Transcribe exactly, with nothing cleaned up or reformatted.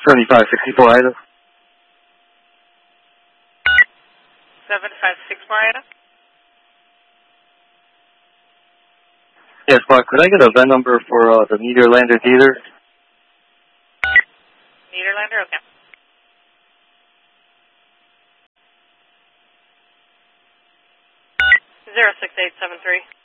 seventy-five sixty-four item. seven five six four item? Yes, Mark, could I get a V I N number for uh, the Nederlander dealer? Nederlander, okay. zero six eight seven three.